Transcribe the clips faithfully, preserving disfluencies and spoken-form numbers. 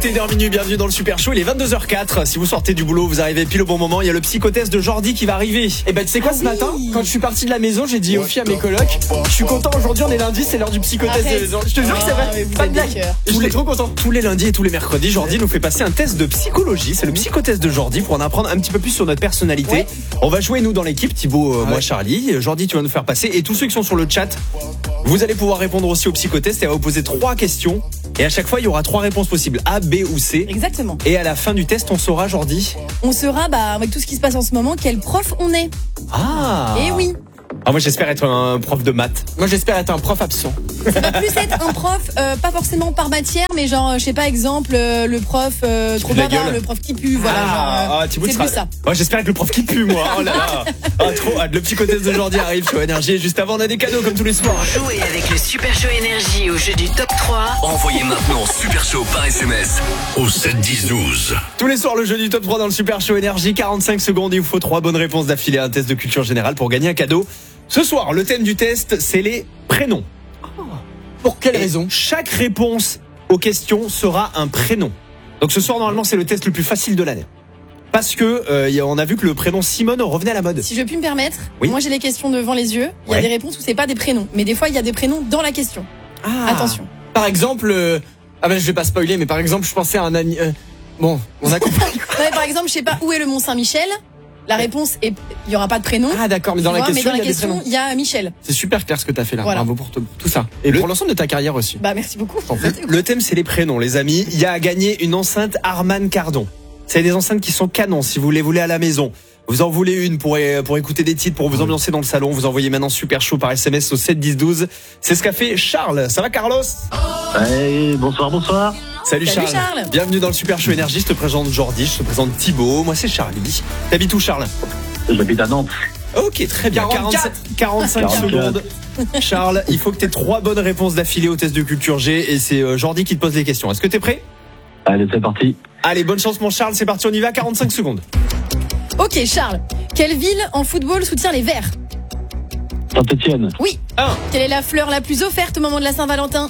écoutez Heure Minuit, bienvenue dans le Super Show. Il est vingt-deux heures quatre. Si vous sortez du boulot, vous arrivez pile au bon moment. Il y a le psychotest de Jordi qui va arriver. Et bah tu sais quoi, Ah ce oui. matin, quand je suis parti de la maison, j'ai dit aux filles, à mes colocs, je suis content, aujourd'hui on est lundi, c'est l'heure du psychotest de Arrête. maison. Je te jure que c'est Ah, vrai, mais vous pas de êtes blague. des cœurs. Je suis trop content. Tous les lundis et tous les mercredis, Jordi nous fait passer un test de psychologie. C'est le psychotest de Jordi pour en apprendre un petit peu plus sur notre personnalité. Ouais. On va jouer nous dans l'équipe, Thibaut, euh, Ah moi ouais. Charlie. Jordi, tu vas nous faire passer. Et tous ceux qui sont sur le chat, vous allez pouvoir répondre aussi au psychotest. Et on va vous poser trois questions. Et à chaque fois, il y aura trois réponses possibles, A, B ou C. Exactement. Et à la fin du test, on saura, Jordi. On saura, bah, avec tout ce qui se passe en ce moment, quel prof on est. Ah. Et oui, Ah, moi j'espère être un prof de maths. Moi j'espère être un prof absent. ça va plus être un prof, euh, pas forcément par matière, mais genre, euh, je sais pas, exemple, euh, le prof euh, trop pue la bavard, gueule. le prof qui pue, voilà. genre, euh, ah, Thibaut c'est sera- plus ça. Moi j'espère être le prof qui pue, moi. Oh là là. Ah, trop hâte. Le psychotest de Jordi arrive sur Énergie. Et juste avant, on a des cadeaux comme tous les soirs. Jouez avec le Super Show Énergie au jeu du top trois. Envoyez maintenant Super Show par S M S au sept dix douze. Tous les soirs, le jeu du top trois dans le Super Show Énergie. quarante-cinq secondes. Il vous faut trois bonnes réponses d'affilée à un test de culture générale pour gagner un cadeau. Ce soir, le thème du test, c'est les prénoms. Pour quelle Et raison? Chaque réponse aux questions sera un prénom. Donc ce soir, normalement, c'est le test le plus facile de l'année. Parce que euh, y a- on a vu que le prénom Simone revenait à la mode. Si je puis me permettre, Oui. moi j'ai les questions devant les yeux. Il y Ouais. a des réponses où c'est pas des prénoms, mais des fois il y a des prénoms dans la question. Ah. Attention. Par exemple, euh, ah ben je vais pas spoiler, mais par exemple je pensais à un ami... euh, bon, on a compris. Non, mais par exemple, je sais pas où est le Mont Saint-Michel. La réponse est, il y aura pas de prénom. Ah d'accord, mais tu dans la vois, question mais dans il y la a des question, prénoms. il y a Michel. C'est super clair ce que t'as fait là, Voilà. bravo pour tout, tout ça. Et Le- pour l'ensemble de ta carrière aussi. Bah merci beaucoup. Le thème, c'est les prénoms, les amis. Il y a à gagner une enceinte Harman Kardon. C'est des enceintes qui sont canons si vous les voulez à la maison. Vous en voulez une pour, pour écouter des titres, pour vous ambiancer dans le salon. Vous envoyez maintenant Super Show par S M S au sept dix douze. C'est ce qu'a fait Charles. Ça va, Carlos? Hey, bonsoir, bonsoir. Salut, Salut, Charles. Charles. Bienvenue dans le Super Show Énergie. Je te présente Jordi, je te présente Thibaut. Moi, c'est Charlie. T'habites où, Charles? J'habite à Nantes. Ok, très bien. quarante-quatre. quarante-cinq quarante-quatre. secondes. Charles, il faut que tu aies trois bonnes réponses d'affilée au test de culture G. Et c'est euh, Jordi qui te pose les questions. Est-ce que t'es prêt? Allez, c'est parti. Allez, bonne chance, mon Charles. C'est parti, on y va. quarante-cinq secondes. Ok, Charles. Quelle ville en football soutient les Verts? Saint-Etienne. Oui. un, Quelle est la fleur la plus offerte au moment de la Saint-Valentin?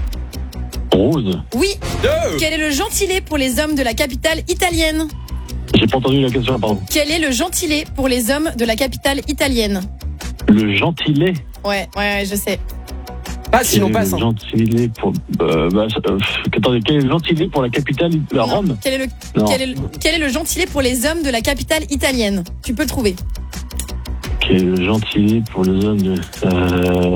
Rose. Oui. deux, Quel est le gentilé pour les hommes de la capitale italienne? J'ai pas entendu la question, pardon. Quel est le gentilé pour les hommes de la capitale italienne? Le gentilé. Ouais, ouais, ouais, je sais. Pas sinon Le passe. Hein. gentilé pour. Euh, bah, euh, attendez, quel est le gentilé pour la capitale, la Non. Rome? Quel est, le, Non. quel, est le, quel est le gentilé pour les hommes de la capitale italienne? Tu peux le trouver. Quel est le gentilé pour les hommes de. Euh.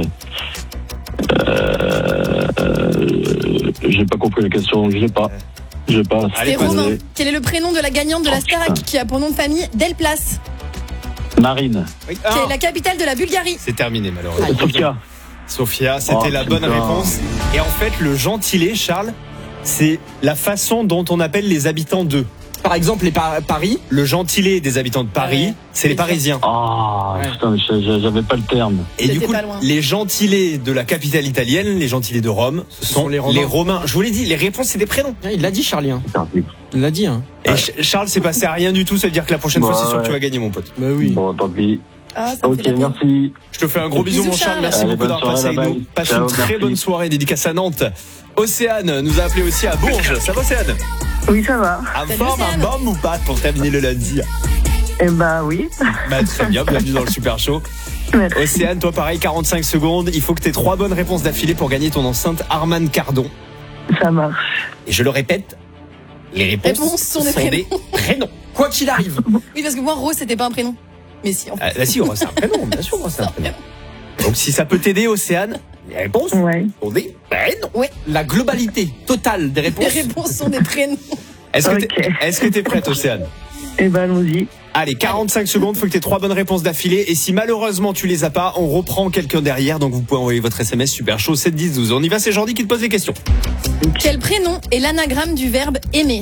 Euh. euh, J'ai pas compris la question, je l'ai pas. Je pas. Allez, C'est pas Romain. Désolé. Quel est le prénom de la gagnante de la Oh, Starac putain. qui a pour nom de famille Delplace? Marine. oui, Quelle un. est la capitale de la Bulgarie? C'est terminé, malheureusement. Sofia. Sophia, c'était Oh, la bonne putain. réponse. Et en fait, le gentilé, Charles, c'est la façon dont on appelle les habitants d'eux. Par exemple les Par- Paris. Le gentilé des habitants de Paris, Ouais. c'est les Parisiens. Ah, Ouais. putain, mais je- j'avais pas le terme. Et du C'était coup, pas loin. les gentilés de la capitale italienne, les gentilés de Rome, ce sont sont les les Romains. Romains. Je vous l'ai dit, les réponses, c'est des prénoms. Ah, il l'a dit Charlie. Hein. Putain, Il l'a dit. Hein. Et Ch- Charles, c'est passé à rien du tout. Ça veut dire que la prochaine Bah, fois, c'est sûr que ouais. tu vas gagner, mon pote. Bah oui. Bon, tant pis. Ah, ça me Ok, fait la peine. merci. Je te fais un gros bisou, Bisous, mon Charles. Charles. Merci Allez, beaucoup bonne d'avoir passé soirée, avec bye nous. bye. Passe Ciao, une très merci. bonne soirée. Dédicace à Nantes. Océane nous a appelé aussi à Bourges. Ça va, Océane? Oui, ça va. Un Salut, forme, un Océane. bombe ou pas pour terminer le lundi? Eh ben oui. Bah, très bien, bienvenue dans le Super Show. Merci. Océane, toi pareil, quarante-cinq secondes. Il faut que tu aies trois bonnes réponses d'affilée pour gagner ton enceinte Harman Kardon. Ça marche. Et je le répète, les réponses, Réponses sont des prénoms. prénoms. Quoi qu'il arrive. Oui, parce que moi, Rose, c'était pas un prénom. Mais si, en fait. Ah, là, si, c'est un prénom, bien sûr, c'est un prénom. Donc si ça peut t'aider, Océane, les réponses Ouais. sont des prénoms. La globalité totale des Les réponses. réponses sont des prénoms. Est-ce que Ok. t'es est-ce que t'es prête, Océane? Eh ben allons-y. Allez, quarante-cinq secondes, faut que tu aies trois bonnes réponses d'affilée. Et si malheureusement tu les as pas, on reprend quelqu'un derrière. Donc vous pouvez envoyer votre S M S Super Show sept dix douze. On y va, c'est Jordi qui te pose les questions. Quel prénom est l'anagramme du verbe aimer?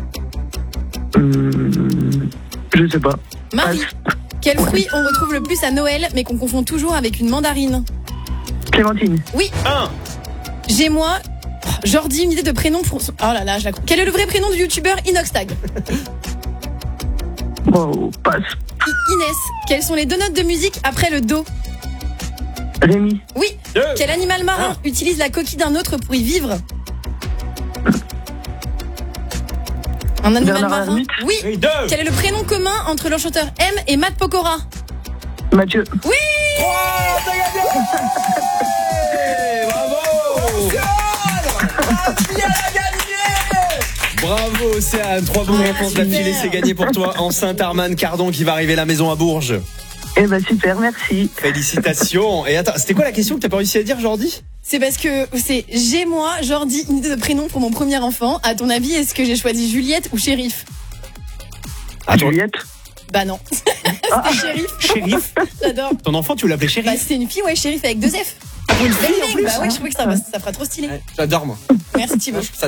Hum, je sais pas. Marie. Quel fruit on retrouve le plus à Noël, mais qu'on confond toujours avec une mandarine? Clémentine. Oui. un. J'ai moi. Jordi, une idée de prénom pour. Oh là là, je la. Quel est le vrai prénom du youtubeur Inoxtag? Wow, passe. I- Inès. Quelles sont les deux notes de musique après le do? Rémi. Oui. Deux. Quel animal marin Ah. utilise la coquille d'un autre pour y vivre? Un animal Bernard marin. Hermite. Oui. Oui, deux. Quel est le prénom commun entre le chanteur M et Matt Pokora? Mathieu. Trois, t'as gagné. Bravo. Bravo Océane, trois bonnes réponses d'affilée, c'est gagné pour toi. Enceinte Harman Kardon qui va arriver à la maison à Bourges. Eh ben super, merci. Félicitations. Et attends, c'était quoi la question que t'as pas réussi à dire, Jordi? C'est parce que c'est j'ai moi, Jordi, une idée de prénom pour mon premier enfant. À ton avis, est-ce que j'ai choisi Juliette ou Shérif? Attends, Juliette. Bah non. C'était Shérif. Shérif. J'adore. Ton enfant, tu l'appelais Bah Shérif? c'est une fille, ouais, Shérif avec deux F. Pour une fille en Mec, plus. bah ouais, je trouvais que ça, ça fera trop stylé. J'adore moi. Merci Thibaut. Ça